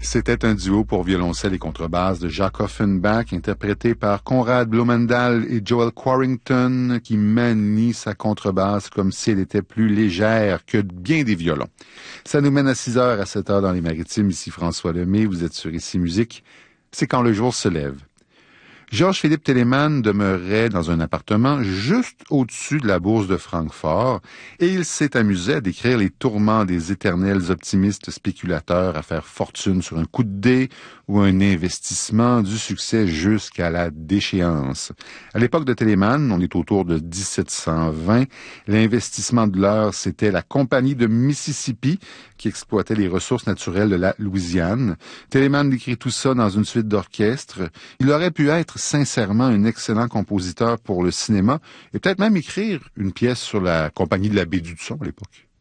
C'était un duo pour violoncelle et contrebasse de Jacques Offenbach, interprété par Conrad Blumendahl et Joel Quarrington, qui manie sa contrebasse comme si elle était plus légère que bien des violons. Ça nous mène à 6h à 7h dans les Maritimes. Ici François Lemay, vous êtes sur Ici Musique. C'est quand le jour se lève. Georges-Philippe Telemann demeurait dans un appartement juste au-dessus de la bourse de Francfort et il s'est amusé à décrire les tourments des éternels optimistes spéculateurs à faire fortune sur un coup de dé ou un investissement du succès jusqu'à la déchéance. À l'époque de Telemann, on est autour de 1720, l'investissement de l'heure, c'était la compagnie de Mississippi qui exploitait les ressources naturelles de la Louisiane. Telemann décrit tout ça dans une suite d'orchestre. Il aurait pu être sincèrement un excellent compositeur pour le cinéma et peut-être même écrire une pièce sur la compagnie de la Baie du Son à l'époque.